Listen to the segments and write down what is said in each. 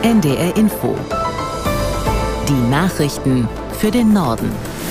NDR Info. Die Nachrichten für den Norden.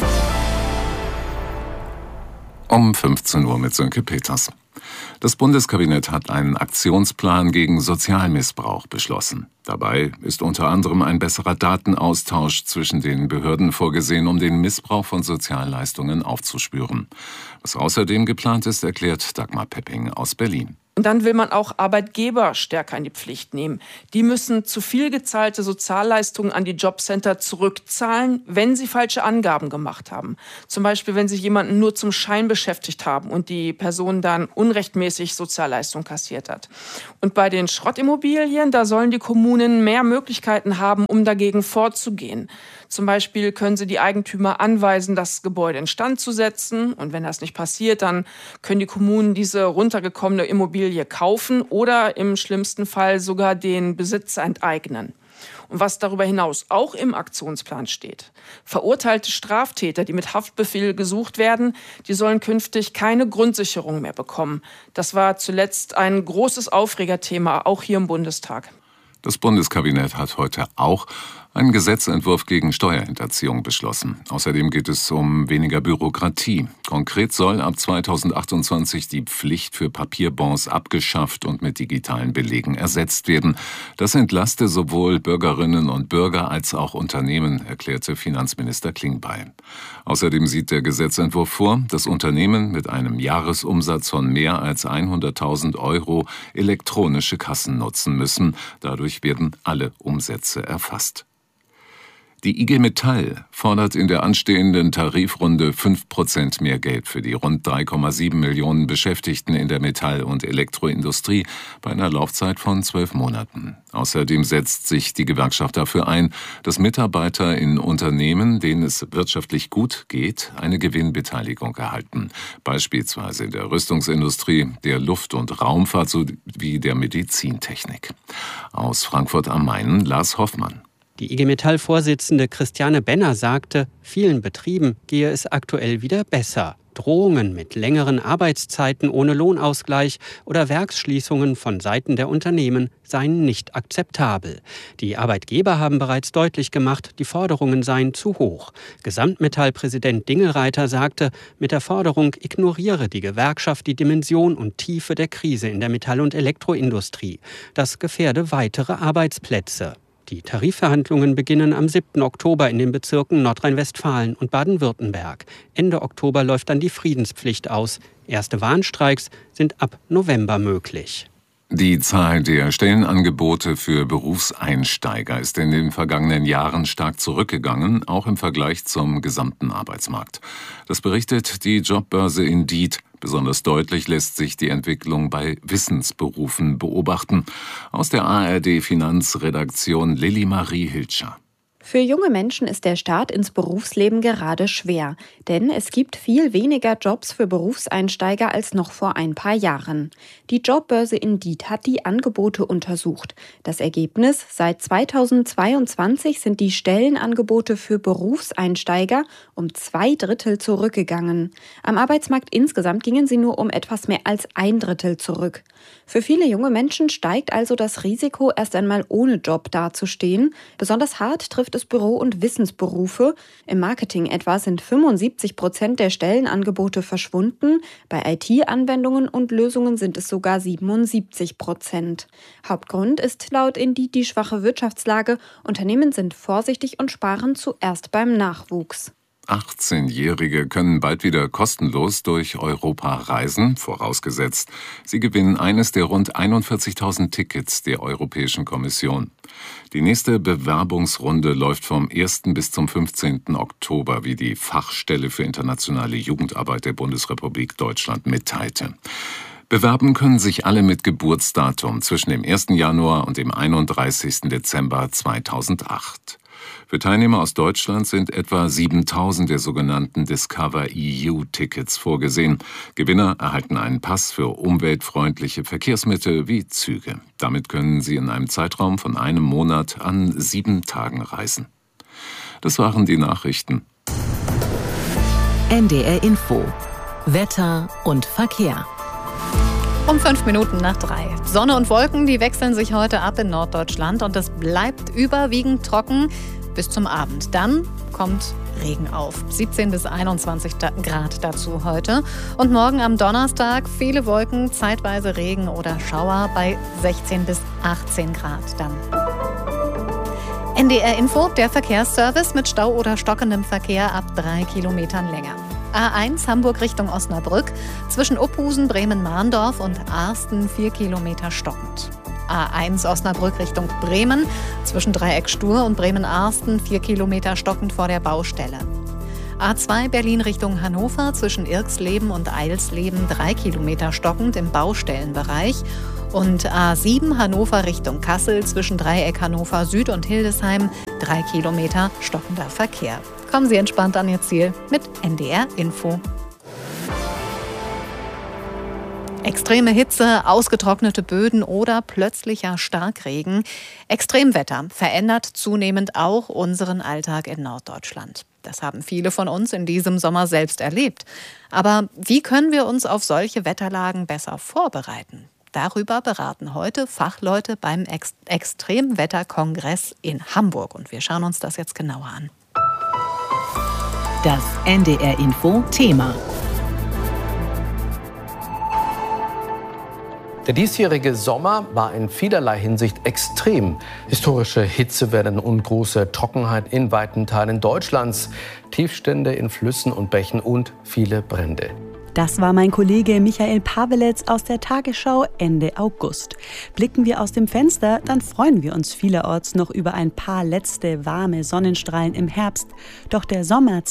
Um 15 Uhr mit Sönke Peters. Das Bundeskabinett hat einen Aktionsplan gegen Sozialmissbrauch beschlossen. Dabei ist unter anderem ein besserer Datenaustausch zwischen den Behörden vorgesehen, um den Missbrauch von Sozialleistungen aufzuspüren. Was außerdem geplant ist, erklärt Dagmar Pepping aus Berlin. Und dann will man auch Arbeitgeber stärker in die Pflicht nehmen. Die müssen zu viel gezahlte Sozialleistungen an die Jobcenter zurückzahlen, wenn sie falsche Angaben gemacht haben. Zum Beispiel, wenn sie jemanden nur zum Schein beschäftigt haben und die Person dann unrechtmäßig Sozialleistung kassiert hat. Und bei den Schrottimmobilien, da sollen die Kommunen mehr Möglichkeiten haben, um dagegen vorzugehen. Zum Beispiel können sie die Eigentümer anweisen, das Gebäude instand zu setzen. Und wenn das nicht passiert, dann können die Kommunen diese runtergekommene Immobilie kaufen oder im schlimmsten Fall sogar den Besitzer enteignen. Und was darüber hinaus auch im Aktionsplan steht: Verurteilte Straftäter, die mit Haftbefehl gesucht werden, die sollen künftig keine Grundsicherung mehr bekommen. Das war zuletzt ein großes Aufregerthema, auch hier im Bundestag. Das Bundeskabinett hat heute auch einen Gesetzentwurf gegen Steuerhinterziehung beschlossen. Außerdem geht es um weniger Bürokratie. Konkret soll ab 2028 die Pflicht für Papierbons abgeschafft und mit digitalen Belegen ersetzt werden. Das entlaste sowohl Bürgerinnen und Bürger als auch Unternehmen, erklärte Finanzminister Klingbeil. Außerdem sieht der Gesetzentwurf vor, dass Unternehmen mit einem Jahresumsatz von mehr als 100.000 € elektronische Kassen nutzen müssen. Dadurch werden alle Umsätze erfasst. Die IG Metall fordert in der anstehenden Tarifrunde 5% mehr Geld für die rund 3,7 Millionen Beschäftigten in der Metall- und Elektroindustrie bei einer Laufzeit von 12 Monaten. Außerdem setzt sich die Gewerkschaft dafür ein, dass Mitarbeiter in Unternehmen, denen es wirtschaftlich gut geht, eine Gewinnbeteiligung erhalten. Beispielsweise in der Rüstungsindustrie, der Luft- und Raumfahrt sowie der Medizintechnik. Aus Frankfurt am Main, Lars Hoffmann. Die IG Metall-Vorsitzende Christiane Benner sagte, vielen Betrieben gehe es aktuell wieder besser. Drohungen mit längeren Arbeitszeiten ohne Lohnausgleich oder Werksschließungen von Seiten der Unternehmen seien nicht akzeptabel. Die Arbeitgeber haben bereits deutlich gemacht, die Forderungen seien zu hoch. Gesamtmetall-Präsident Dingelreiter sagte, mit der Forderung ignoriere die Gewerkschaft die Dimension und Tiefe der Krise in der Metall- und Elektroindustrie. Das gefährde weitere Arbeitsplätze. Die Tarifverhandlungen beginnen am 7. Oktober in den Bezirken Nordrhein-Westfalen und Baden-Württemberg. Ende Oktober läuft dann die Friedenspflicht aus. Erste Warnstreiks sind ab November möglich. Die Zahl der Stellenangebote für Berufseinsteiger ist in den vergangenen Jahren stark zurückgegangen, auch im Vergleich zum gesamten Arbeitsmarkt. Das berichtet die Jobbörse Indeed. Besonders deutlich lässt sich die Entwicklung bei Wissensberufen beobachten. Aus der ARD-Finanzredaktion Lilly-Marie Hilscher. Für junge Menschen ist der Start ins Berufsleben gerade schwer, denn es gibt viel weniger Jobs für Berufseinsteiger als noch vor ein paar Jahren. Die Jobbörse Indeed hat die Angebote untersucht. Das Ergebnis: Seit 2022 sind die Stellenangebote für Berufseinsteiger um 2/3 zurückgegangen. Am Arbeitsmarkt insgesamt gingen sie nur um etwas mehr als 1/3 zurück. Für viele junge Menschen steigt also das Risiko, erst einmal ohne Job dazustehen. Besonders hart trifft es Büro- und Wissensberufe. Im Marketing etwa sind 75% der Stellenangebote verschwunden. Bei IT-Anwendungen und Lösungen sind es sogar 77%. Hauptgrund ist laut Indeed die schwache Wirtschaftslage. Unternehmen sind vorsichtig und sparen zuerst beim Nachwuchs. 18-Jährige können bald wieder kostenlos durch Europa reisen, vorausgesetzt, sie gewinnen eines der rund 41.000 Tickets der Europäischen Kommission. Die nächste Bewerbungsrunde läuft vom 1. bis zum 15. Oktober, wie die Fachstelle für internationale Jugendarbeit der Bundesrepublik Deutschland mitteilte. Bewerben können sich alle mit Geburtsdatum zwischen dem 1. Januar und dem 31. Dezember 2008. Für Teilnehmer aus Deutschland sind etwa 7.000 der sogenannten Discover EU-Tickets vorgesehen. Gewinner erhalten einen Pass für umweltfreundliche Verkehrsmittel wie Züge. Damit können sie in einem Zeitraum von einem Monat an 7 Tagen reisen. Das waren die Nachrichten. NDR Info. Wetter und Verkehr. Um 5 Minuten nach 3. Sonne und Wolken, die wechseln sich heute ab in Norddeutschland und es bleibt überwiegend trocken bis zum Abend. Dann kommt Regen auf. 17 bis 21 Grad dazu heute. Und morgen am Donnerstag viele Wolken, zeitweise Regen oder Schauer bei 16 bis 18 Grad dann. NDR Info, der Verkehrsservice mit Stau oder stockendem Verkehr ab 3 Kilometern länger. A1 Hamburg Richtung Osnabrück, zwischen Uphusen, Bremen-Mahndorf und Arsten 4 Kilometer stockend. A1 Osnabrück Richtung Bremen, zwischen Dreieck Stur und Bremen-Arsten 4 Kilometer stockend vor der Baustelle. A2 Berlin Richtung Hannover, zwischen Irxleben und Eilsleben 3 Kilometer stockend im Baustellenbereich. Und A7 Hannover Richtung Kassel, zwischen Dreieck Hannover Süd und Hildesheim 3 Kilometer stockender Verkehr. Kommen Sie entspannt an Ihr Ziel mit NDR Info. Extreme Hitze, ausgetrocknete Böden oder plötzlicher Starkregen. Extremwetter verändert zunehmend auch unseren Alltag in Norddeutschland. Das haben viele von uns in diesem Sommer selbst erlebt. Aber wie können wir uns auf solche Wetterlagen besser vorbereiten? Darüber beraten heute Fachleute beim Extremwetterkongress in Hamburg. Und wir schauen uns das jetzt genauer an. Das NDR Info Thema. Der diesjährige Sommer war in vielerlei Hinsicht extrem. Historische Hitzewellen und große Trockenheit in weiten Teilen Deutschlands, Tiefstände in Flüssen und Bächen und viele Brände. Das war mein Kollege Michael Pavelec aus der Tagesschau Ende August. Blicken wir aus dem Fenster, dann freuen wir uns vielerorts noch über ein paar letzte warme Sonnenstrahlen im Herbst. Doch der Sommer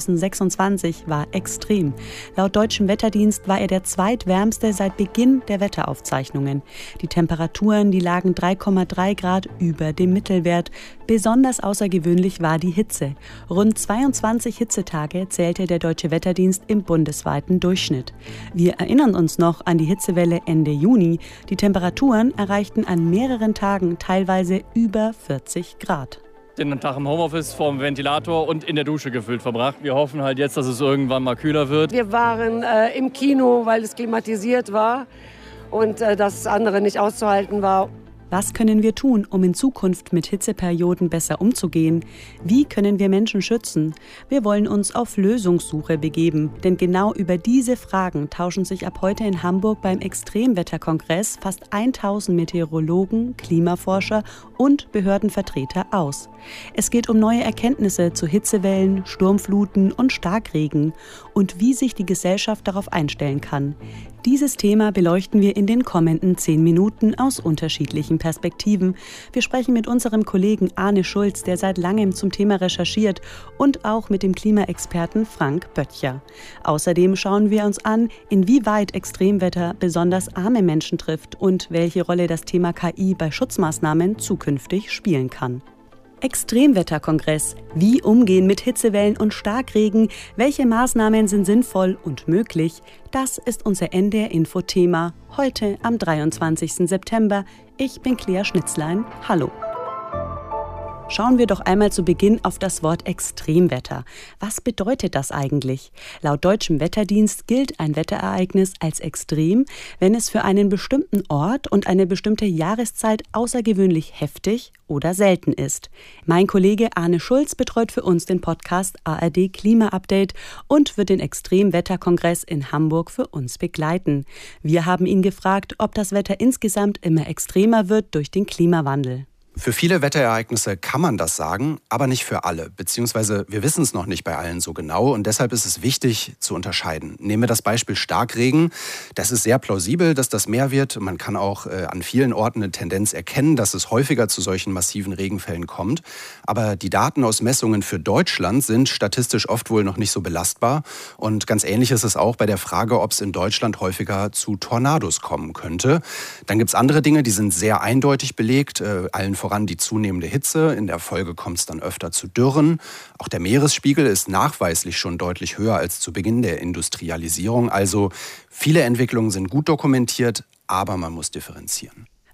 2026 war extrem. Laut Deutschem Wetterdienst war er der zweitwärmste seit Beginn der Wetteraufzeichnungen. Die Temperaturen, die lagen 3,3 Grad über dem Mittelwert. Besonders außergewöhnlich war die Hitze. Rund 22 Hitzetage zählte der Deutsche Wetterdienst im bundesweiten Durchschnitt. Wir erinnern uns noch an die Hitzewelle Ende Juni. Die Temperaturen erreichten an mehreren Tagen teilweise über 40 Grad. Den Tag im Homeoffice vorm Ventilator und in der Dusche gefühlt verbracht. Wir hoffen halt jetzt, dass es irgendwann mal kühler wird. Wir waren im Kino, weil es klimatisiert war und das andere nicht auszuhalten war. Was können wir tun, um in Zukunft mit Hitzeperioden besser umzugehen? Wie können wir Menschen schützen? Wir wollen uns auf Lösungssuche begeben, denn genau über diese Fragen tauschen sich ab heute in Hamburg beim Extremwetterkongress fast 1000 Meteorologen, Klimaforscher und Behördenvertreter aus. Es geht um neue Erkenntnisse zu Hitzewellen, Sturmfluten und Starkregen und wie sich die Gesellschaft darauf einstellen kann. Dieses Thema beleuchten wir in den kommenden 10 Minuten aus unterschiedlichen Perspektiven. Wir sprechen mit unserem Kollegen Arne Schulz, der seit langem zum Thema recherchiert, und auch mit dem Klimaexperten Frank Böttcher. Außerdem schauen wir uns an, inwieweit Extremwetter besonders arme Menschen trifft und welche Rolle das Thema KI bei Schutzmaßnahmen zukünftig spielen kann. Extremwetterkongress. Wie umgehen mit Hitzewellen und Starkregen? Welche Maßnahmen sind sinnvoll und möglich? Das ist unser NDR-Info-Thema heute am 23. September. Ich bin Claire Schnitzlein. Hallo. Schauen wir doch einmal zu Beginn auf das Wort Extremwetter. Was bedeutet das eigentlich? Laut Deutschem Wetterdienst gilt ein Wetterereignis als extrem, wenn es für einen bestimmten Ort und eine bestimmte Jahreszeit außergewöhnlich heftig oder selten ist. Mein Kollege Arne Schulz betreut für uns den Podcast ARD Klima Update und wird den Extremwetterkongress in Hamburg für uns begleiten. Wir haben ihn gefragt, ob das Wetter insgesamt immer extremer wird durch den Klimawandel. Für viele Wetterereignisse kann man das sagen, aber nicht für alle. Beziehungsweise wir wissen es noch nicht bei allen so genau und deshalb ist es wichtig zu unterscheiden. Nehmen wir das Beispiel Starkregen. Das ist sehr plausibel, dass das mehr wird. Man kann auch an vielen Orten eine Tendenz erkennen, dass es häufiger zu solchen massiven Regenfällen kommt. Aber die Daten aus Messungen für Deutschland sind statistisch oft wohl noch nicht so belastbar. Und ganz ähnlich ist es auch bei der Frage, ob es in Deutschland häufiger zu Tornados kommen könnte. Dann gibt es andere Dinge, die sind sehr eindeutig belegt. Allen voran die zunehmende Hitze. In der Folge kommt es dann öfter zu Dürren. Auch der Meeresspiegel ist nachweislich schon deutlich höher als zu Beginn der Industrialisierung. Also viele Entwicklungen sind gut dokumentiert, aber man muss differenzieren.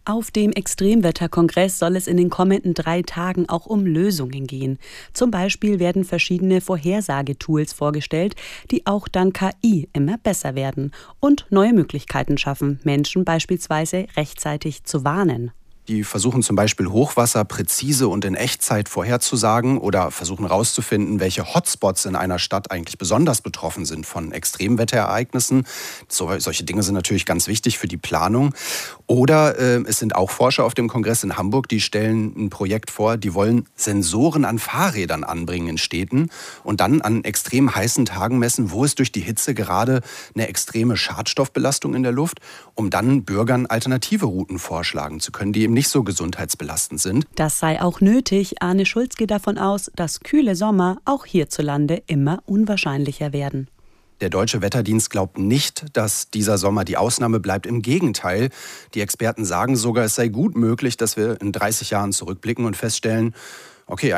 Auf dem Extremwetterkongress soll es in den kommenden 3 Tagen auch um Lösungen gehen. Zum Beispiel werden verschiedene Vorhersagetools vorgestellt, die auch dank KI immer besser werden und neue Möglichkeiten schaffen, Menschen beispielsweise rechtzeitig zu warnen. Die versuchen zum Beispiel Hochwasser präzise und in Echtzeit vorherzusagen oder versuchen herauszufinden, welche Hotspots in einer Stadt eigentlich besonders betroffen sind von Extremwetterereignissen. Solche Dinge sind natürlich ganz wichtig für die Planung. Oder es sind auch Forscher auf dem Kongress in Hamburg, die stellen ein Projekt vor, die wollen Sensoren an Fahrrädern anbringen in Städten und dann an extrem heißen Tagen messen, wo ist durch die Hitze gerade eine extreme Schadstoffbelastung in der Luft, um dann Bürgern alternative Routen vorschlagen zu können, die eben nicht so gesundheitsbelastend sind. Das sei auch nötig. Arne Schulz geht davon aus, dass kühle Sommer auch hierzulande immer unwahrscheinlicher werden. Der Deutsche Wetterdienst glaubt nicht, dass dieser Sommer die Ausnahme bleibt. Im Gegenteil, die Experten sagen sogar, es sei gut möglich, dass wir in 30 Jahren zurückblicken und feststellen, okay,